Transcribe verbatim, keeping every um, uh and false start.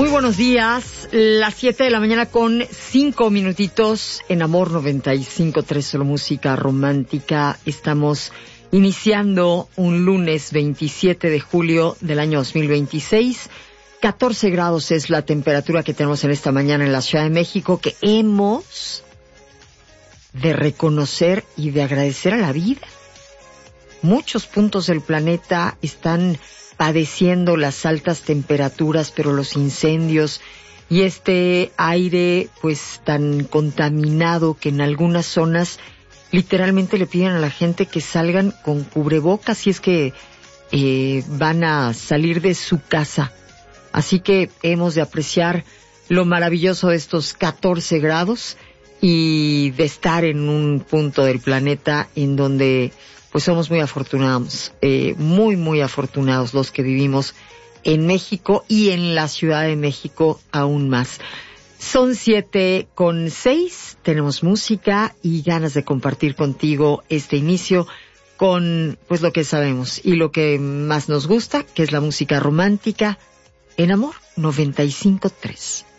Muy buenos días, las siete de la mañana con cinco minutitos en Amor noventa y cinco punto tres, solo música romántica. Estamos iniciando un lunes veintisiete de julio del año dos mil veintiséis. catorce grados es la temperatura que tenemos en esta mañana en la Ciudad de México, que hemos de reconocer y de agradecer a la vida. Muchos puntos del planeta están padeciendo las altas temperaturas, pero los incendios y este aire pues tan contaminado que en algunas zonas literalmente le piden a la gente que salgan con cubrebocas si es que eh, van a salir de su casa. Así que hemos de apreciar lo maravilloso de estos catorce grados y de estar en un punto del planeta en donde pues somos muy afortunados, eh, muy, muy afortunados los que vivimos en México y en la Ciudad de México aún más. Son siete con seis, tenemos música y ganas de compartir contigo este inicio con pues lo que sabemos y lo que más nos gusta, que es la música romántica en Amor noventa y cinco punto tres.